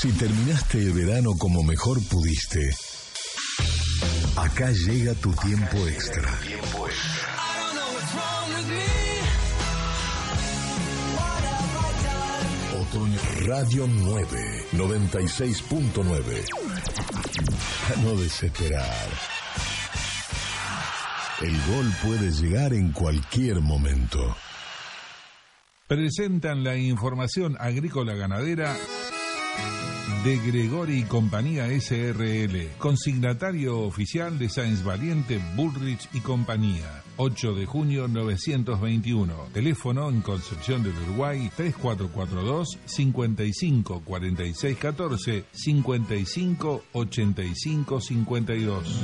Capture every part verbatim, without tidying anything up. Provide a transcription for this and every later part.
Si terminaste el verano como mejor pudiste, acá llega tu tiempo extra. Tiempo extra. Otoño Radio nueve, noventa y seis punto nueve. A no desesperar. El gol puede llegar en cualquier momento. Presentan la información agrícola ganadera de Gregori y Compañía S R L, consignatario oficial de Sáenz Valiente, Bullrich y Compañía. ocho de junio novecientos veintiuno. Teléfono en Concepción del Uruguay tres cuatro cuatro dos, cinco cinco cuatro seis uno cuatro, cinco cinco ocho cinco cinco dos.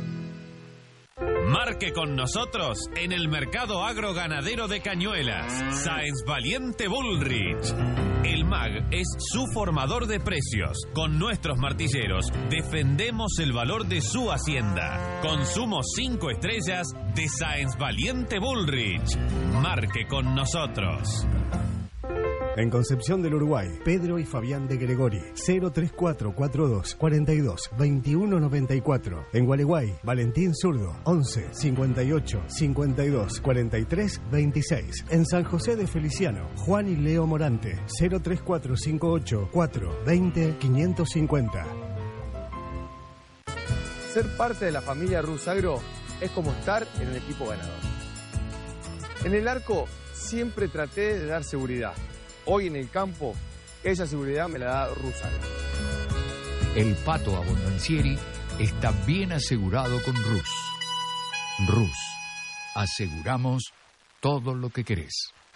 Marque con nosotros en el mercado agroganadero de Cañuelas. Sáenz Valiente Bullrich. El M A G es su formador de precios. Con nuestros martilleros defendemos el valor de su hacienda. Consumo cinco estrellas de Sáenz Valiente Bullrich. Marque con nosotros. En Concepción del Uruguay, Pedro y Fabián de Gregori, cero tres cuatro cuatro dos, cuatro dos, veintiuno noventa y cuatro. En Gualeguay, Valentín Zurdo, once, cincuenta y ocho, cincuenta y dos, cuarenta y tres, veintiséis. En San José de Feliciano, Juan y Leo Morante, cero tres cuatro cinco ocho, cuatro, veinte, quinientos cincuenta. Ser parte de la familia Rusagro es como estar en el equipo ganador. En el arco siempre traté de dar seguridad. Hoy en el campo, esa seguridad me la da Rusagro. El pato abondancieri está bien asegurado con Rus. Rus, aseguramos todo lo que querés.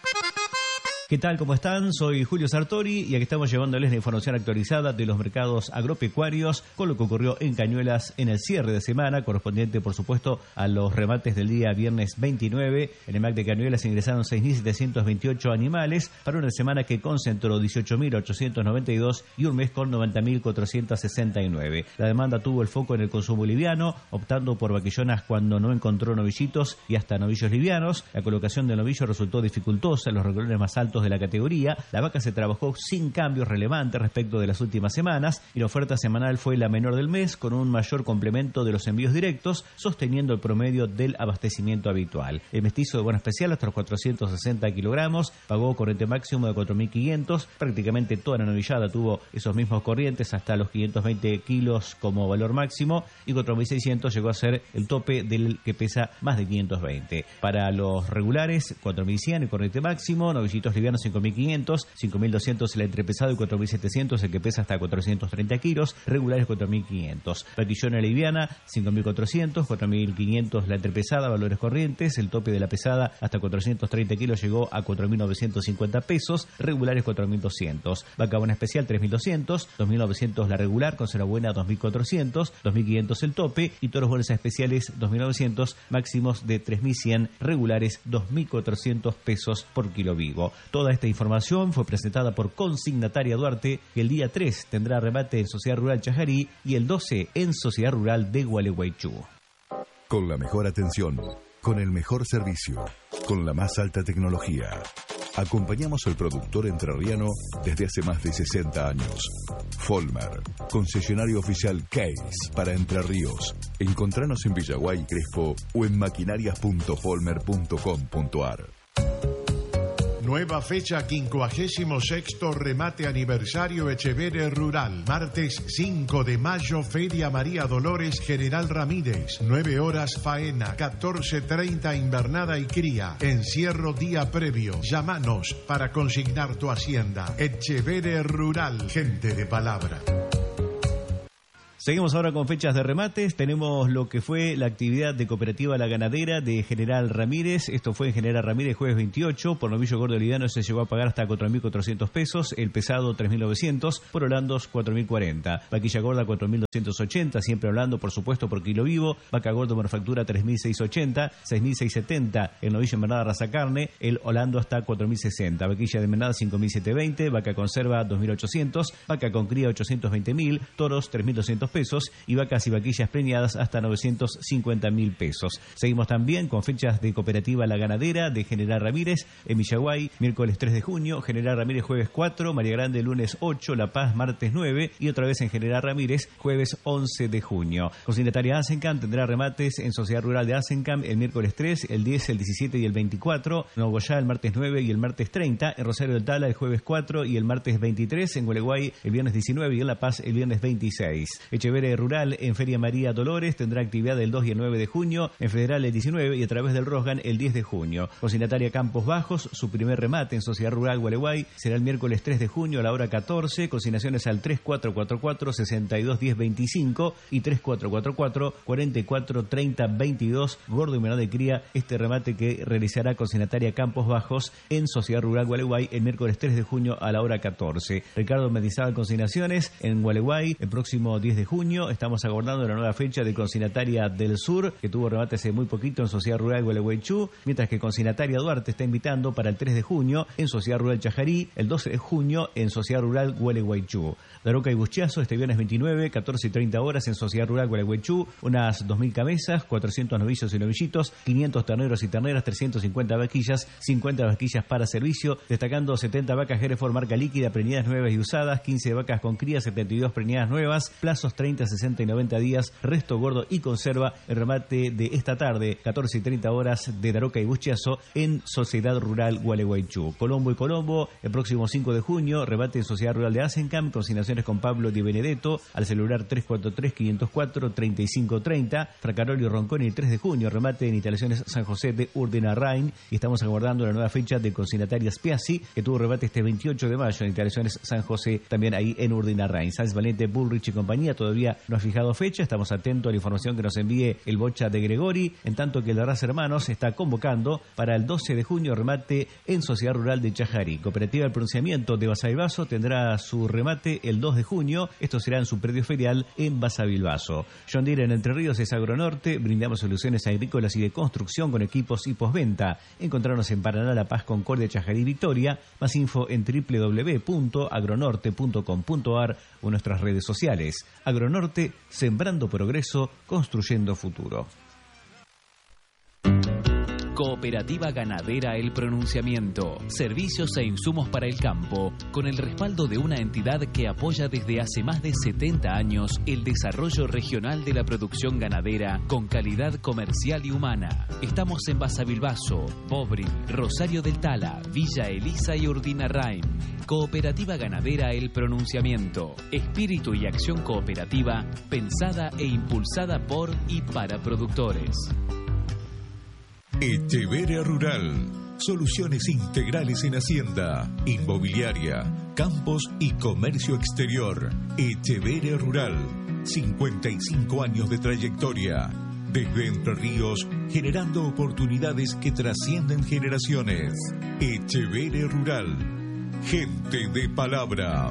¿Qué tal? ¿Cómo están? Soy Julio Sartori y aquí estamos llevándoles la información actualizada de los mercados agropecuarios con lo que ocurrió en Cañuelas en el cierre de semana, correspondiente por supuesto a los remates del día viernes veintinueve. En el M A C de Cañuelas ingresaron seis mil setecientos veintiocho animales para una semana que concentró dieciocho mil ochocientos noventa y dos y un mes con noventa mil cuatrocientos sesenta y nueve. La demanda tuvo el foco en el consumo liviano, optando por vaquillonas cuando no encontró novillitos y hasta novillos livianos. La colocación de novillos resultó dificultosa en los renglones más altos de la categoría. La vaca se trabajó sin cambios relevantes respecto de las últimas semanas y la oferta semanal fue la menor del mes, con un mayor complemento de los envíos directos, sosteniendo el promedio del abastecimiento habitual. El mestizo de buena especial hasta los cuatrocientos sesenta kilogramos pagó corriente máximo de cuatro mil quinientos. Prácticamente toda la novillada tuvo esos mismos corrientes hasta los quinientos veinte kilos como valor máximo y cuatro mil seiscientos llegó a ser el tope del que pesa más de quinientos veinte. Para los regulares, cuatro mil cien el corriente máximo, novillitos livianos cinco mil quinientos, cinco mil doscientos el entrepesado y cuatro mil setecientos el que pesa hasta cuatrocientos treinta kilos, regulares cuatro mil quinientos. Vaquillona liviana cinco mil cuatrocientos, cuatro mil quinientos la entrepesada, valores corrientes, el tope de la pesada hasta cuatrocientos treinta kilos llegó a cuatro mil novecientos cincuenta pesos, regulares cuatro mil doscientos. Vaca buena especial tres mil doscientos, dos mil novecientos la regular, con cera buena dos mil cuatrocientos, dos mil quinientos el tope y toros buenos especiales dos mil novecientos, máximos de tres mil cien, regulares dos mil cuatrocientos pesos por kilo vivo. Toda esta información fue presentada por Consignataria Duarte, que el día tres tendrá remate en Sociedad Rural Chajarí y el doce en Sociedad Rural de Gualeguaychú. Con la mejor atención, con el mejor servicio, con la más alta tecnología. Acompañamos al productor entrerriano desde hace más de sesenta años. Folmer, concesionario oficial Case para Entre Ríos. Encontranos en Villaguay, Crespo o en maquinarias punto folmer punto com punto ar. Nueva fecha, quincuagésimo sexto remate aniversario Etcheverry Rural. Martes cinco de mayo, Feria María Dolores General Ramírez. nueve horas faena, catorce treinta invernada y cría. Encierro día previo. Llámanos para consignar tu hacienda. Etcheverry Rural, gente de palabra. Seguimos ahora con fechas de remates. Tenemos lo que fue la actividad de Cooperativa La Ganadera de General Ramírez. Esto fue en General Ramírez jueves veintiocho. Por novillo gordo liviano se llegó a pagar hasta cuatro mil cuatrocientos pesos. El pesado tres mil novecientos. Por Holandos cuatro mil cuarenta. Vaquilla gorda cuatro mil doscientos ochenta. Siempre hablando, por supuesto, por kilo vivo. Vaca gorda manufactura tres mil seiscientos ochenta. seis mil seiscientos setenta. El novillo envernada raza carne. El Holando hasta cuatro mil sesenta. Vaquilla de envernada cinco mil setecientos veinte. Vaca conserva dos mil ochocientos. Vaca con cría ochocientos veinte mil. Toros tres mil doscientos pesos y vacas y vaquillas preñadas hasta novecientos cincuenta mil pesos. Seguimos también con fechas de Cooperativa La Ganadera de General Ramírez en Villaguay, miércoles tres de junio, General Ramírez jueves cuatro, María Grande lunes ocho, La Paz martes nueve y otra vez en General Ramírez jueves once de junio. Consignataria Asencam tendrá remates en Sociedad Rural de Asencam el miércoles tres, el diez, el diecisiete y el veinticuatro, Nogoyá el martes nueve y el martes treinta, en Rosario del Tala el jueves cuatro y el martes veintitrés, en Gualeguay el viernes diecinueve y en La Paz el viernes veintiséis. Echeverre Rural en Feria María Dolores tendrá actividad el dos y el nueve de junio, en Federal el diecinueve y a través del Rosgan el diez de junio. Consignataria Campos Bajos, su primer remate en Sociedad Rural Gualeguay será el miércoles tres de junio a la hora catorce, consignaciones al tres cuatro cuatro cuatro, seis dos uno cero veinticinco y tres cuatro cuatro cuatro, cuatro cuatro treinta veintidós, gordo y menor de cría, este remate que realizará Consignataria Campos Bajos en Sociedad Rural Gualeguay el miércoles tres de junio a la hora catorce. Ricardo Mendizábal Consignaciones en Gualeguay el próximo diez de junio. Estamos aguardando la nueva fecha de Consignataria del Sur, que tuvo remate hace muy poquito en Sociedad Rural Gualeguaychú, mientras que Consignataria Duarte está invitando para el tres de junio en Sociedad Rural Chajarí, el doce de junio en Sociedad Rural Gualeguaychú. Daroca y Bustiazo este viernes veintinueve, catorce y treinta horas en Sociedad Rural Gualeguaychú, unas dos mil cabezas, cuatrocientos novillos y novillitos, quinientos terneros y terneras, trescientas cincuenta vaquillas, cincuenta vaquillas para servicio, destacando setenta vacas Hereford marca líquida, preñadas nuevas y usadas, quince vacas con cría, setenta y dos preñadas nuevas, plazos treinta, sesenta y noventa días, resto gordo y conserva. El remate de esta tarde, catorce y treinta horas de Daroca y Bustiazo en Sociedad Rural Gualeguaychú. Colombo y Colombo, el próximo cinco de junio, remate en Sociedad Rural de Asencam, consignaciones con Pablo Di Benedetto al celular tres cuatro tres, quinientos cuatro, treinta y cinco treinta, Fracaroli y Ronconi el tres de junio, remate en Instalaciones San José de Urdenarrain, y estamos aguardando la nueva fecha de Consignataria Spiazzi, que tuvo remate este veintiocho de mayo en Instalaciones San José, también ahí en Urdenarrain. Sáenz Valente, Bullrich y compañía todavía no ha fijado fecha, estamos atentos a la información que nos envíe el bocha de Gregori, en tanto que el Larraz Hermanos está convocando para el doce de junio remate en Sociedad Rural de Chajarí. Cooperativa del Pronunciamiento de Basavilbaso tendrá su remate el dos de junio, esto será en su predio ferial en Basavilbaso. John Deere en Entre Ríos es Agronorte, brindamos soluciones agrícolas y de construcción con equipos y postventa. Encontrarnos en Paraná, La Paz, Concordia, Chajarí y Victoria. Más info en doble u doble u doble u punto agronorte punto com punto a r o en nuestras redes sociales. Agronorte, sembrando progreso, construyendo futuro. Cooperativa Ganadera El Pronunciamiento. Servicios e insumos para el campo, con el respaldo de una entidad que apoya desde hace más de setenta años el desarrollo regional de la producción ganadera con calidad comercial y humana. Estamos en Basavilbaso, Bobril, Rosario del Tala, Villa Elisa y Urdinarrain. Cooperativa Ganadera El Pronunciamiento. Espíritu y acción cooperativa pensada e impulsada por y para productores. Echeverre Rural. Soluciones integrales en hacienda, inmobiliaria, campos y comercio exterior. Echeverre Rural. cincuenta y cinco años de trayectoria. Desde Entre Ríos, generando oportunidades que trascienden generaciones. Echeverre Rural. Gente de palabra.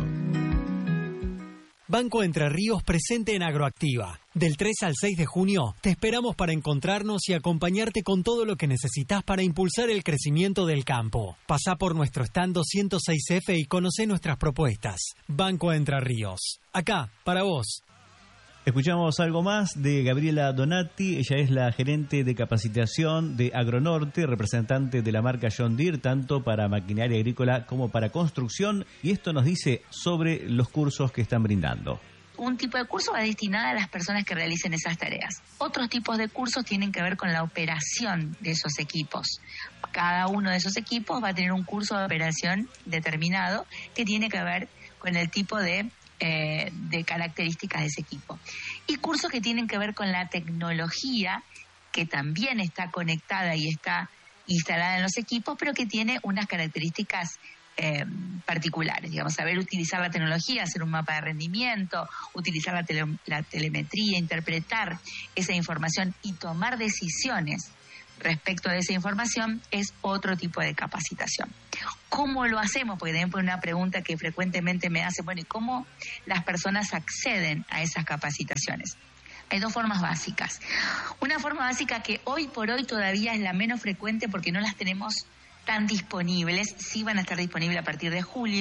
Banco Entre Ríos presente en Agroactiva. Del tres al seis de junio te esperamos para encontrarnos y acompañarte con todo lo que necesitas para impulsar el crecimiento del campo. Pasá por nuestro stand doscientos seis F y conocé nuestras propuestas. Banco Entre Ríos. Acá, para vos. Escuchamos algo más de Gabriela Donati, ella es la gerente de capacitación de Agronorte, representante de la marca John Deere, tanto para maquinaria agrícola como para construcción, y esto nos dice sobre los cursos que están brindando. Un tipo de curso va destinado a las personas que realicen esas tareas. Otros tipos de cursos tienen que ver con la operación de esos equipos. Cada uno de esos equipos va a tener un curso de operación determinado que tiene que ver con el tipo de Eh, de características de ese equipo. Y cursos que tienen que ver con la tecnología, que también está conectada y está instalada en los equipos, pero que tiene unas características eh, particulares. Digamos, saber utilizar la tecnología, hacer un mapa de rendimiento, utilizar la, tele, la telemetría, interpretar esa información y tomar decisiones respecto de esa información es otro tipo de capacitación. ¿Cómo lo hacemos? Porque también fue una pregunta que frecuentemente me hacen, bueno, ¿y cómo las personas acceden a esas capacitaciones? Hay dos formas básicas. Una forma básica que hoy por hoy todavía es la menos frecuente porque no las tenemos tan disponibles, sí van a estar disponibles a partir de julio,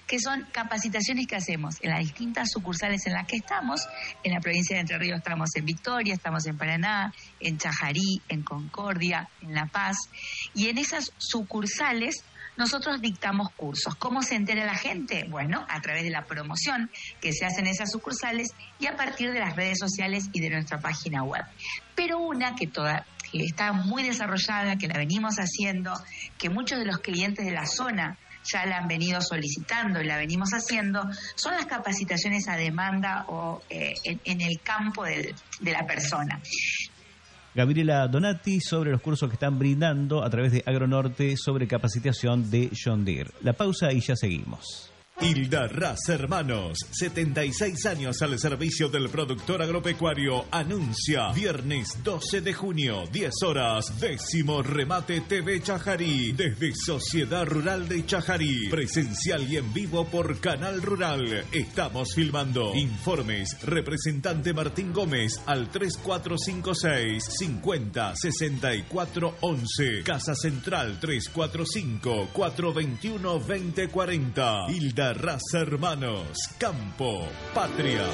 que son capacitaciones que hacemos en las distintas sucursales en las que estamos. En la provincia de Entre Ríos estamos en Victoria, estamos en Paraná, en Chajarí, en Concordia, en La Paz, y en esas sucursales nosotros dictamos cursos. ¿Cómo se entera la gente? Bueno, a través de la promoción que se hace en esas sucursales y a partir de las redes sociales y de nuestra página web. Pero una que, toda, que está muy desarrollada, que la venimos haciendo, que muchos de los clientes de la zona ya la han venido solicitando y la venimos haciendo, son las capacitaciones a demanda o eh, en, en el campo del, de la persona. Gabriela Donati sobre los cursos que están brindando a través de Agronorte sobre capacitación de John Deere. La pausa y ya seguimos. Hilda Raz Hermanos, setenta y seis años al servicio del productor agropecuario, anuncia viernes doce de junio, diez horas, décimo remate T V Chajarí, desde Sociedad Rural de Chajarí, presencial y en vivo por Canal Rural. Estamos filmando. Informes, representante Martín Gómez al tres cuatro cinco seis, cincuenta, sesenta y cuatro once, Casa Central tres cuatro cinco, cuatro dos uno, veinte cuarenta. Hilda Raz Hermanos, Campo, Patria.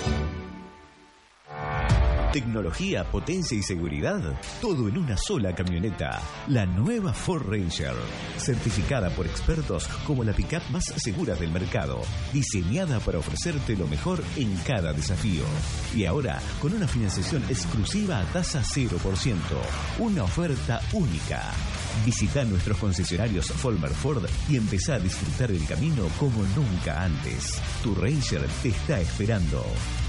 Tecnología, potencia y seguridad, todo en una sola camioneta. La nueva Ford Ranger, certificada por expertos como la pickup más segura del mercado, diseñada para ofrecerte lo mejor en cada desafío. Y ahora, con una financiación exclusiva a tasa cero por ciento. Una oferta única. Visita nuestros concesionarios Folmer Ford y empezá a disfrutar del camino como nunca antes. Tu Ranger te está esperando.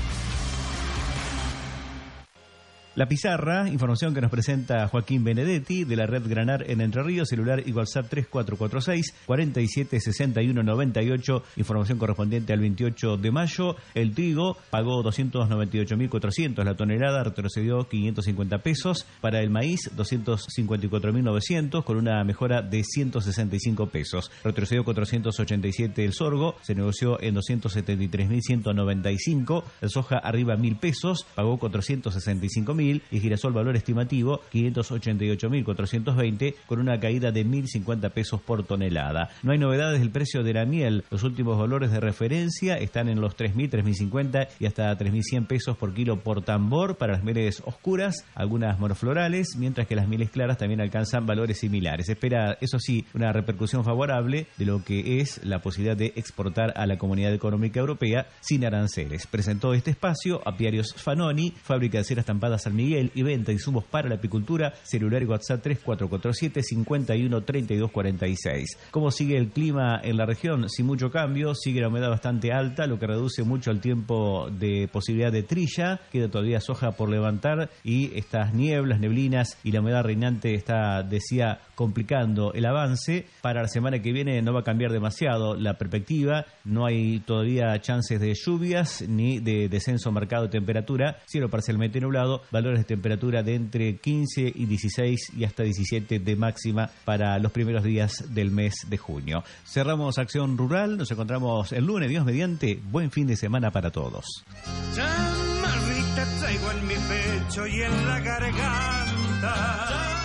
La pizarra, información que nos presenta Joaquín Benedetti de la red Granar en Entre Ríos, celular y WhatsApp tres cuatro cuatro seis, cuarenta y siete sesenta y uno noventa y ocho, información correspondiente al veintiocho de mayo. El trigo pagó doscientos noventa y ocho mil cuatrocientos la tonelada, retrocedió quinientos cincuenta pesos. Para el maíz, doscientos cincuenta y cuatro mil novecientos, con una mejora de ciento sesenta y cinco pesos. Retrocedió cuatrocientos ochenta y siete el sorgo, se negoció en doscientos setenta y tres mil ciento noventa y cinco. El soja arriba mil pesos, pagó cuatrocientos sesenta y cinco mil. Y girasol valor estimativo quinientos ochenta y ocho mil cuatrocientos veinte, con una caída de mil cincuenta pesos por tonelada. No hay novedades del precio de la miel. Los últimos valores de referencia están en los tres mil, tres mil cincuenta y hasta tres mil cien pesos por kilo por tambor para las mieles oscuras, algunas monoflorales, mientras que las mieles claras también alcanzan valores similares. Espera, eso sí, una repercusión favorable de lo que es la posibilidad de exportar a la Comunidad Económica Europea sin aranceles. Presentó este espacio Apiarios Fanoni, fábrica de cera estampadas San Miguel y venta de insumos para la apicultura, celular y WhatsApp tres cuatro cuatro siete, cincuenta y uno, treinta y dos cuarenta y seis. ¿Cómo sigue el clima en la región? Sin mucho cambio, sigue la humedad bastante alta, lo que reduce mucho el tiempo de posibilidad de trilla. Queda todavía soja por levantar y estas nieblas, neblinas y la humedad reinante está, decía, complicando el avance. Para la semana que viene no va a cambiar demasiado la perspectiva, no hay todavía chances de lluvias ni de descenso marcado de temperatura, cielo parcialmente nublado, valores de temperatura de entre quince y dieciséis y hasta diecisiete de máxima para los primeros días del mes de junio. Cerramos Acción Rural, nos encontramos el lunes, Dios mediante. Buen fin de semana para todos. Chamarrita traigo en mi pecho y en la garganta.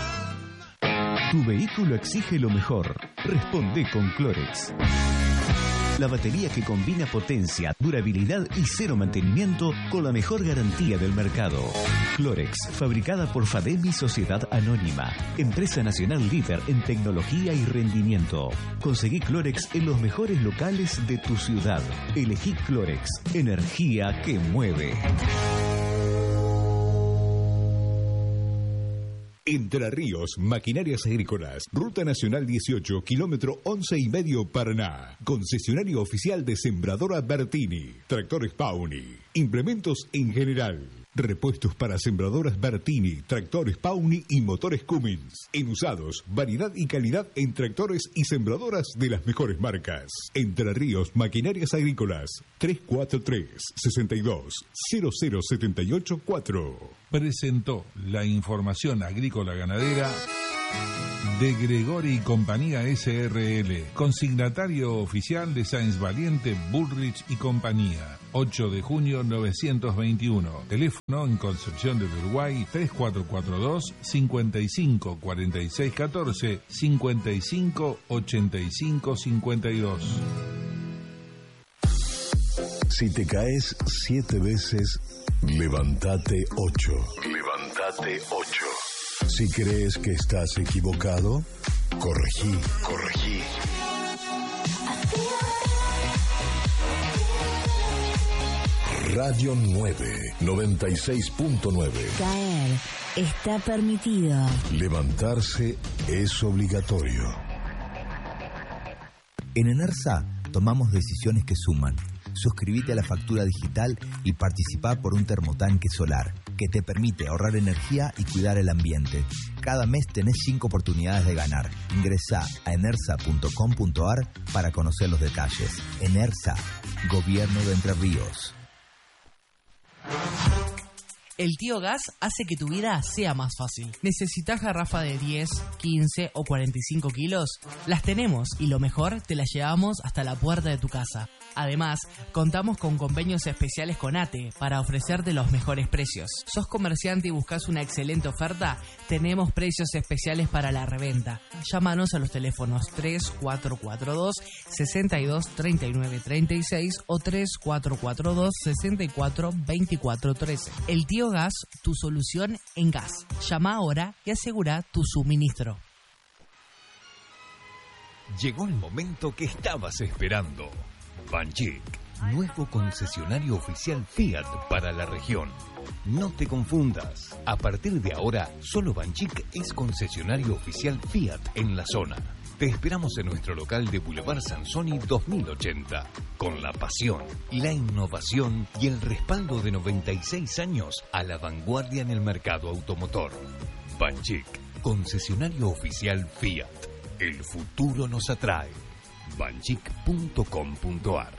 Tu vehículo exige lo mejor. Responde con Clorex. La batería que combina potencia, durabilidad y cero mantenimiento con la mejor garantía del mercado. Clorex, fabricada por Fademi Sociedad Anónima, empresa nacional líder en tecnología y rendimiento. Conseguí Clorex en los mejores locales de tu ciudad. Elegí Clorex, energía que mueve. Entre Ríos, Maquinarias Agrícolas, Ruta Nacional dieciocho, kilómetro once y medio Paraná. Concesionario oficial de Sembradora Bertini. Tractores Pauni. Implementos en general. Repuestos para sembradoras Bertini, tractores Pauni y motores Cummins. En usados, variedad y calidad en tractores y sembradoras de las mejores marcas. Entre Ríos, Maquinarias Agrícolas, tres cuatro tres, seis dos, cero cero siete ocho cuatro. Presentó la información agrícola ganadera de Gregori y Compañía S R L, consignatario oficial de Sáenz Valiente, Bullrich y Compañía. ocho de junio novecientos veintiuno. Teléfono en Concepción del Uruguay tres cuatro cuatro dos, cincuenta y cinco, cuarenta y seis catorce, cincuenta y cinco, ochenta y cinco, cincuenta y dos. Si te caes siete veces, levántate ocho. Levántate ocho. Si crees que estás equivocado, corregí, corregí. Radio nueve, noventa y seis punto nueve. Caer está permitido. Levantarse es obligatorio. En ENERSA tomamos decisiones que suman. Suscríbete a la factura digital y participá por un termotanque solar que te permite ahorrar energía y cuidar el ambiente. Cada mes tenés cinco oportunidades de ganar. Ingresá a enersa punto com punto ar para conocer los detalles. ENERSA, Gobierno de Entre Ríos. El Tío Gas hace que tu vida sea más fácil. ¿Necesitas garrafa de diez, quince o cuarenta y cinco kilos? Las tenemos y lo mejor, te las llevamos hasta la puerta de tu casa. Además, contamos con convenios especiales con ATE para ofrecerte los mejores precios. ¿Sos comerciante y buscas una excelente oferta? Tenemos precios especiales para la reventa. Llámanos a los teléfonos tres cuatro cuatro dos, seis dos, tres nueve tres seis o tres cuatro cuatro dos, seis cuatro, dos cuatro uno tres. El Tío Gas, tu solución en gas. Llama ahora y asegura tu suministro. Llegó el momento que estabas esperando. Banchik, nuevo concesionario oficial Fiat para la región. No te confundas. A partir de ahora, solo Banchik es concesionario oficial Fiat en la zona. Te esperamos en nuestro local de Boulevard Sansoni dos mil ochenta, con la pasión, la innovación y el respaldo de noventa y seis años a la vanguardia en el mercado automotor. Banchik, concesionario oficial Fiat. El futuro nos atrae. banchik punto com punto ar.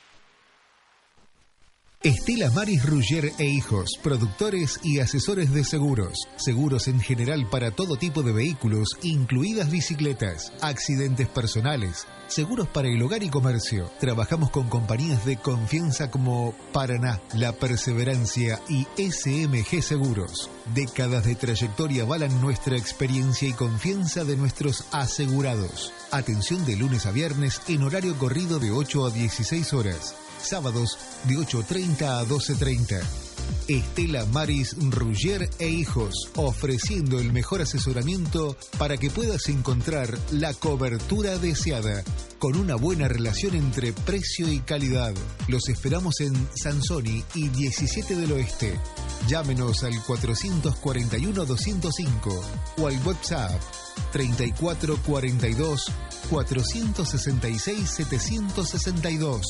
Estela Maris Ruggier e Hijos, productores y asesores de seguros. Seguros en general para todo tipo de vehículos, incluidas bicicletas, accidentes personales, seguros para el hogar y comercio. Trabajamos con compañías de confianza como Paraná, La Perseverancia y S M G Seguros. Décadas de trayectoria avalan nuestra experiencia y confianza de nuestros asegurados. Atención de lunes a viernes en horario corrido de ocho a dieciséis horas. Sábados de ocho treinta a doce treinta. Estela Maris Ruggier e Hijos, ofreciendo el mejor asesoramiento para que puedas encontrar la cobertura deseada, con una buena relación entre precio y calidad. Los esperamos en Sansoni y diecisiete del Oeste. Llámenos al cuatrocientos cuarenta y uno, doscientos cinco o al WhatsApp treinta y cuatro cuarenta y dos, cuatrocientos sesenta y seis, setecientos sesenta y dos.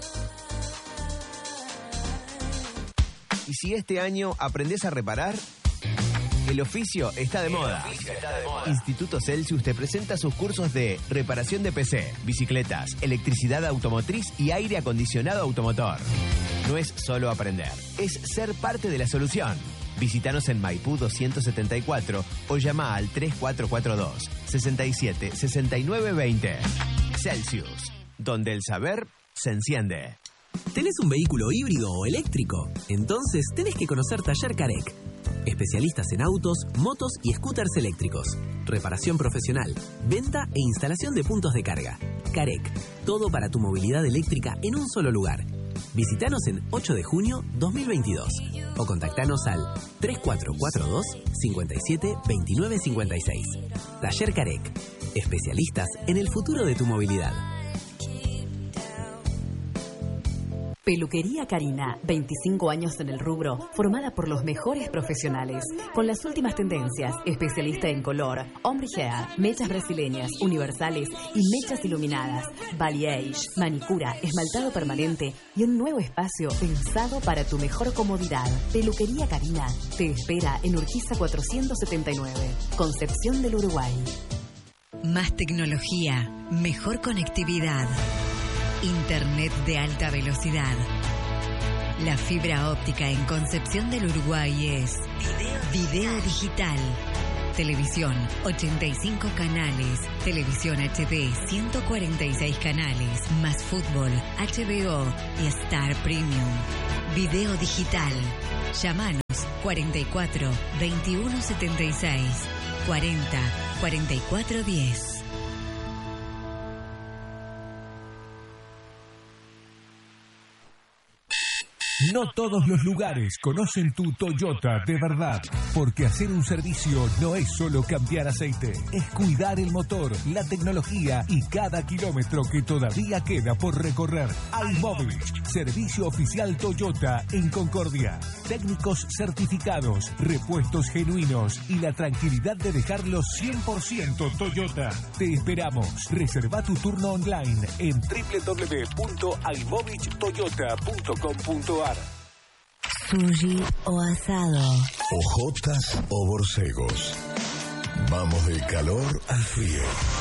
¿Y si este año aprendés a reparar? El oficio está de moda. Está de moda. Instituto Celsius te presenta sus cursos de reparación de P C, bicicletas, electricidad automotriz y aire acondicionado automotor. No es solo aprender, es ser parte de la solución. Visítanos en Maipú doscientos setenta y cuatro o llama al tres cuatro cuatro dos, seis siete, seis nueve dos cero. Celsius, donde el saber se enciende. ¿Tenés un vehículo híbrido o eléctrico? Entonces tenés que conocer Taller Carec. Especialistas en autos, motos y scooters eléctricos. Reparación profesional, venta e instalación de puntos de carga. Carec, todo para tu movilidad eléctrica en un solo lugar. Visítanos en ocho de junio dos mil veintidós o contactanos al tres cuatro cuatro dos, cinco siete, dos nueve cinco seis. Taller Carec, especialistas en el futuro de tu movilidad. Peluquería Karina, veinticinco años en el rubro, formada por los mejores profesionales, con las últimas tendencias, especialista en color, ombre hair, mechas brasileñas, universales y mechas iluminadas, balayage, manicura, esmaltado permanente y un nuevo espacio pensado para tu mejor comodidad. Peluquería Karina te espera en Urquiza cuatrocientos setenta y nueve, Concepción del Uruguay. Más tecnología, mejor conectividad. Internet de alta velocidad. La fibra óptica en Concepción del Uruguay es Video, Video Digital. Televisión, ochenta y cinco canales. Televisión H D, ciento cuarenta y seis canales. Más fútbol, H B O y Star Premium. Video Digital. Llámanos cuarenta y cuatro, veintiuno setenta y seis, cuarenta, cuarenta y cuatro diez. No todos los lugares conocen tu Toyota de verdad, porque hacer un servicio no es solo cambiar aceite, es cuidar el motor, la tecnología y cada kilómetro que todavía queda por recorrer. iMobilich, servicio oficial Toyota en Concordia. Técnicos certificados, repuestos genuinos y la tranquilidad de dejarlo cien por ciento Toyota. Te esperamos. Reserva tu turno online en doble u doble u doble u punto imovich toyota punto com punto a r. Sushi o asado. Ojotas o borcegos. Vamos del calor al frío.